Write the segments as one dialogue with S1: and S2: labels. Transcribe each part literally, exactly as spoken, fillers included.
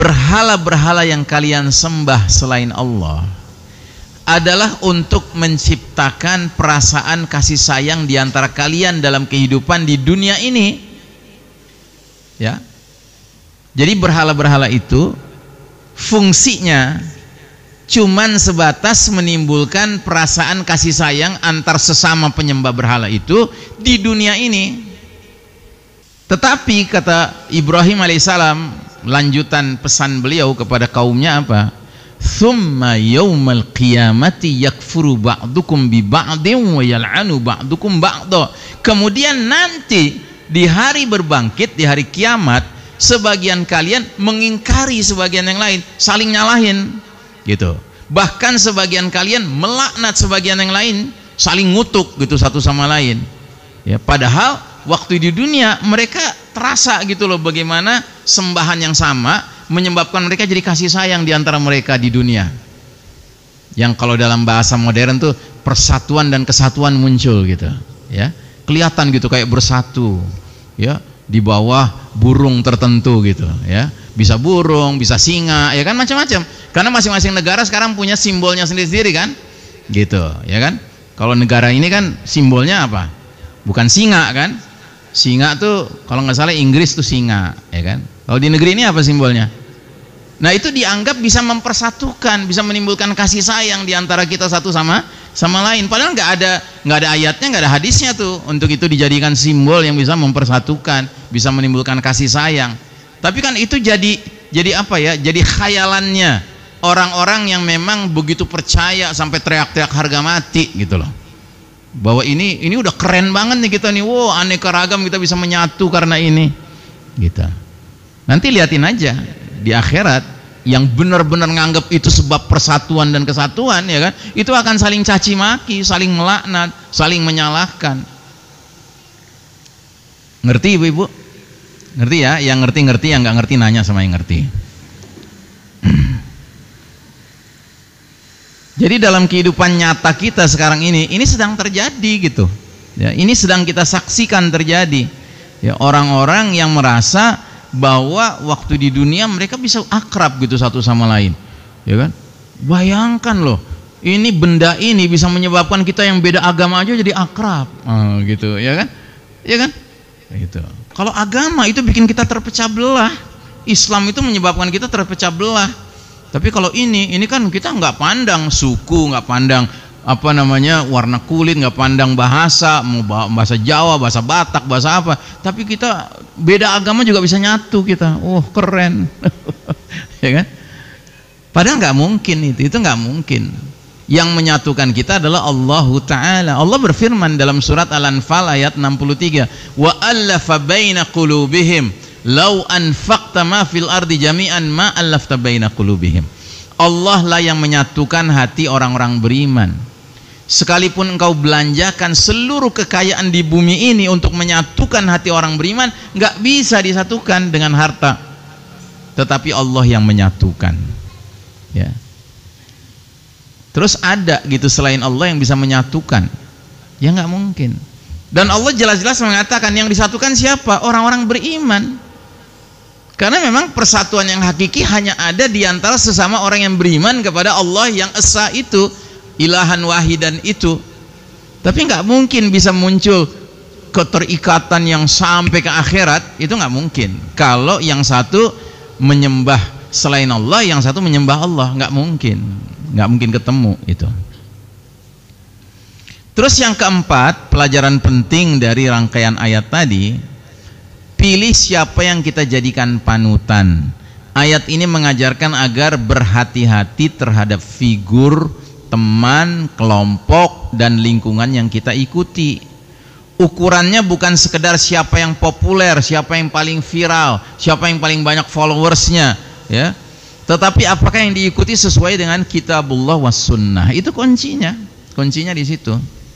S1: berhala-berhala yang kalian sembah selain Allah adalah untuk menciptakan perasaan kasih sayang di antara kalian dalam kehidupan di dunia ini. Ya. Jadi berhala-berhala itu fungsinya cuman sebatas menimbulkan perasaan kasih sayang antar sesama penyembah berhala itu di dunia ini. Tetapi kata Ibrahim alaihissalam, lanjutan pesan beliau kepada kaumnya apa? Thumma yawmal qiyamati yakfuru ba'dukum bi ba'din wa yal'anu ba'dukum ba'da. Kemudian nanti di hari berbangkit, di hari kiamat, sebagian kalian mengingkari sebagian yang lain, saling nyalahin gitu. Bahkan sebagian kalian melaknat sebagian yang lain, saling ngutuk gitu satu sama lain. Ya, padahal waktu di dunia mereka terasa gitu loh bagaimana sembahan yang sama menyebabkan mereka jadi kasih sayang di antara mereka di dunia. Yang kalau dalam bahasa modern tuh persatuan dan kesatuan muncul gitu, ya. Kelihatan gitu kayak bersatu, ya, di bawah burung tertentu gitu, ya. Bisa burung, bisa singa, ya kan, macam-macam. Karena masing-masing negara sekarang punya simbolnya sendiri-sendiri kan? Gitu, ya kan? Kalau negara ini kan simbolnya apa? Bukan singa kan? Singa tuh kalau nggak salah Inggris tuh singa, ya kan? Kalau di negeri ini apa simbolnya? Nah, itu dianggap bisa mempersatukan, bisa menimbulkan kasih sayang di antara kita satu sama sama lain. Padahal nggak ada nggak ada ayatnya, nggak ada hadisnya tuh untuk itu dijadikan simbol yang bisa mempersatukan, bisa menimbulkan kasih sayang. Tapi kan itu jadi jadi apa ya? Jadi khayalannya orang-orang yang memang begitu percaya sampai teriak-teriak harga mati gitu loh. Bahwa ini ini udah keren banget nih kita nih, wow, aneka ragam kita bisa menyatu karena ini. Gitu. Nanti liatin aja di akhirat yang benar-benar nganggap itu sebab persatuan dan kesatuan, ya kan, itu akan saling caci maki, saling melaknat, saling menyalahkan. Ngerti ibu-ibu? Ngerti ya? Yang ngerti-ngerti, yang nggak ngerti nanya sama yang ngerti. Jadi dalam kehidupan nyata kita sekarang ini, ini sedang terjadi gitu. Ya, ini sedang kita saksikan terjadi. Ya, orang-orang yang merasa bahwa waktu di dunia mereka bisa akrab gitu satu sama lain, ya kan? Bayangkan loh, ini benda ini bisa menyebabkan kita yang beda agama aja jadi akrab, oh, gitu, ya kan? Ya kan? Gitu. Kalau agama itu bikin kita terpecah belah, Islam itu menyebabkan kita terpecah belah. Tapi kalau ini, ini kan kita nggak pandang suku, nggak pandang apa namanya warna kulit, nggak pandang bahasa, mau bahasa Jawa, bahasa Batak, bahasa apa, tapi kita beda agama juga bisa nyatu kita. Oh, keren. Ya kan? Padahal nggak mungkin itu, itu nggak mungkin. Yang menyatukan kita adalah Allah Ta'ala. Allah berfirman dalam surat Al-Anfal ayat enam puluh tiga, wa allafa baina qulubihim law anfaqta ma fil ardi jami'an ma allafta baina qulubihim. Allah lah yang menyatukan hati orang-orang beriman. Sekalipun engkau belanjakan seluruh kekayaan di bumi ini untuk menyatukan hati orang beriman, nggak bisa disatukan dengan harta. Tetapi Allah yang menyatukan. Ya. Terus ada gitu selain Allah yang bisa menyatukan? Ya nggak mungkin. Dan Allah jelas-jelas mengatakan yang disatukan siapa? Orang-orang beriman. Karena memang persatuan yang hakiki hanya ada di antara sesama orang yang beriman kepada Allah yang esa itu, ilahan wahidan itu. Tapi nggak mungkin bisa muncul keterikatan yang sampai ke akhirat, itu nggak mungkin. Kalau yang satu menyembah selain Allah, yang satu menyembah Allah, nggak mungkin, nggak mungkin ketemu itu. Terus yang keempat, pelajaran penting dari rangkaian ayat tadi, pilih siapa yang kita jadikan panutan. Ayat ini mengajarkan agar berhati-hati terhadap figur, teman, kelompok, dan lingkungan yang kita ikuti. Ukurannya bukan sekedar siapa yang populer, siapa yang paling viral, siapa yang paling banyak followersnya, ya. Tetapi apakah yang diikuti sesuai dengan kitabullah was sunnah. Itu kuncinya, kuncinya di situ.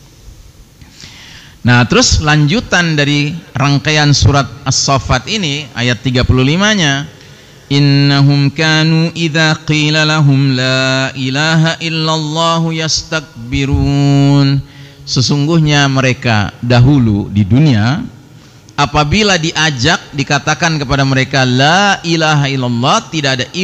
S1: Nah, terus lanjutan dari rangkaian surat As-Saffat ini ayat tiga puluh lima-nya, innahum kanu idza qila lahum la ilaha illallah yastakbirun. Sesungguhnya mereka dahulu di dunia apabila diajak dikatakan kepada mereka la ilaha illallah, tidak ada